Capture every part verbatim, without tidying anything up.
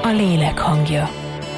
a lélek hangja.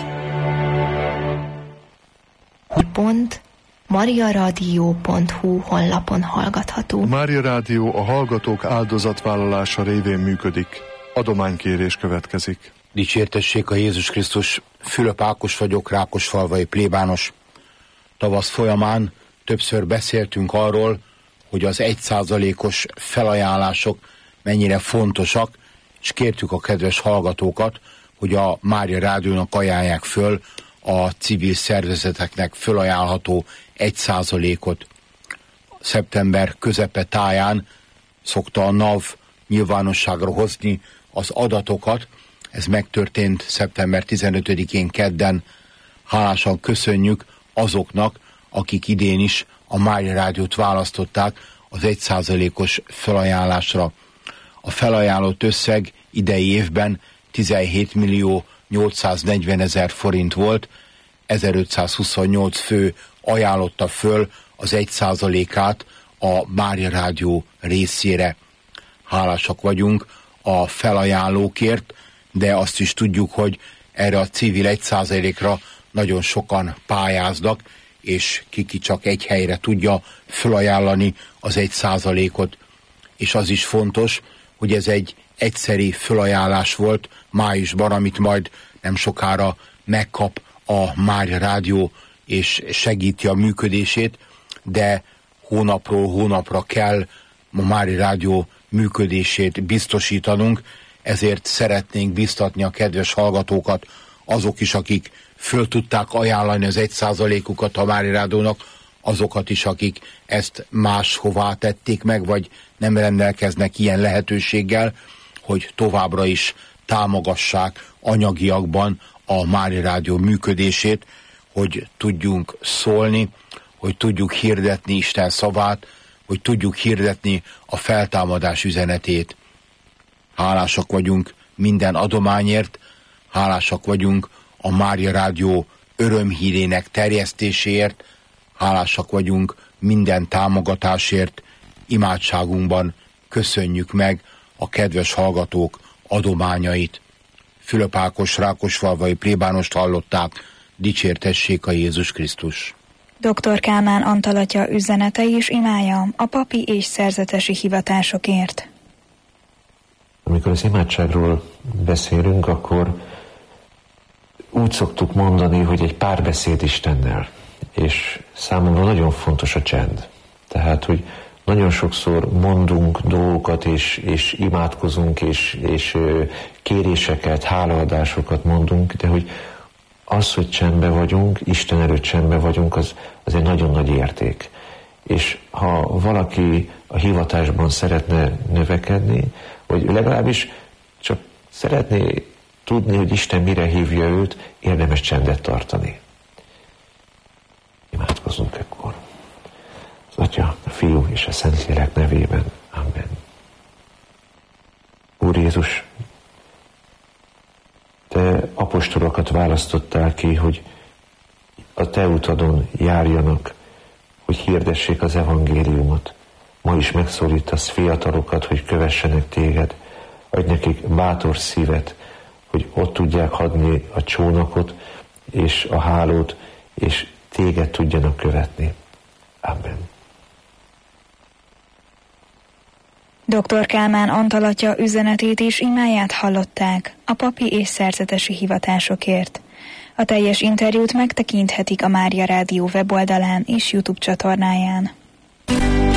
Pont mariaradio pont hu honlapon hallgatható. A Mária Rádió a hallgatók áldozatvállalása révén működik. Adománykérés következik. Dicsértessék a Jézus Krisztus. Fülöp Ákos vagyok, rákosfalvai plébános. Tavasz folyamán többször beszéltünk arról, hogy az egy százalékos felajánlások mennyire fontosak, és kértük a kedves hallgatókat, hogy a Mária Rádiónak ajánlják föl a civil szervezeteknek fölajánlható egy százalékot. Szeptember közepe táján szokta a NAV nyilvánosságra hozni az adatokat. Ez megtörtént szeptember tizenötödikén kedden. Hálásan köszönjük azoknak, akik idén is a Mária Rádiót választották az egy százalékos felajánlásra. A felajánlott összeg idei évben tizenhét millió nyolcszáznegyven ezer forint volt, ezerötszázhuszonnyolc fő ajánlotta föl az egy százalékát a Mária Rádió részére. Hálásak vagyunk a felajánlókért, de azt is tudjuk, hogy erre a civil egy százalékra nagyon sokan pályáznak, és kiki csak egy helyre tudja felajánlani az egy százalékot. És az is fontos, hogy ez egy egyszeri felajánlás volt májusban, amit majd nem sokára megkap a Mária Rádió, és segíti a működését, de hónapról hónapra kell a Mária Rádió működését biztosítanunk, ezért szeretnénk biztatni a kedves hallgatókat, azok is, akik föl tudták ajánlani az egy százalékukat a Mária Rádiónak, azokat is, akik ezt máshová tették meg, vagy nem rendelkeznek ilyen lehetőséggel, hogy továbbra is támogassák anyagiakban a Mária Rádió működését, hogy tudjunk szólni, hogy tudjuk hirdetni Isten szavát, hogy tudjuk hirdetni a feltámadás üzenetét. Hálásak vagyunk minden adományért, hálásak vagyunk a Mária Rádió örömhírének terjesztéséért, hálásak vagyunk minden támogatásért, imádságunkban köszönjük meg a kedves hallgatók adományait. Fülöp Ákos rákosfalvai plébánost hallották, dicsértessék a Jézus Krisztus. doktor Kálmán Antal atya üzenete és imája a papi és szerzetesi hivatásokért. Amikor az imádságról beszélünk, akkor úgy szoktuk mondani, hogy egy párbeszéd Istennel. És számomra nagyon fontos a csend. Tehát, hogy nagyon sokszor mondunk dolgokat, és, és imádkozunk, és, és kéréseket, hálaadásokat mondunk, de hogy az, hogy csendbe vagyunk, Isten előtt csendbe vagyunk, az, az egy nagyon nagy érték. És ha valaki a hivatásban szeretne növekedni, vagy legalábbis csak szeretné tudni, hogy Isten mire hívja őt, érdemes csendet tartani. Imádkozunk ekkor. Az Atya, a Fiú és a Szentlélek nevében. Amen. Úr Jézus, Te apostolokat választottál ki, hogy a Te utadon járjanak, hogy hirdessék az evangéliumot. Ma is megszólítasz fiatalokat, hogy kövessenek Téged. Adj nekik bátor szívet, hogy ott tudják hagyni a csónakot és a hálót, és Téged tudjanak követni. Amen. doktor Kálmán Antal atya üzenetét és imáját hallották a papi és szerzetesi hivatásokért. A teljes interjút megtekinthetik a Mária Rádió weboldalán és YouTube csatornáján.